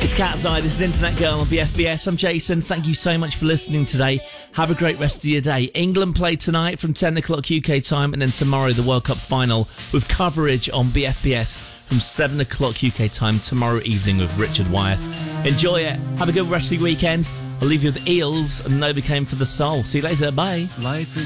It's Cat's Eye. This is Internet Girl on BFBS. I'm Jason. Thank you so much for listening today. Have a great rest of your day. England play tonight from 10 o'clock UK time, and then tomorrow the World Cup final with coverage on BFBS from 7 o'clock UK time tomorrow evening with Richard Wyeth. Enjoy it. Have a good rest of your weekend. I'll leave you with Eels and Novocaine for the Soul. See you later. Bye. Life is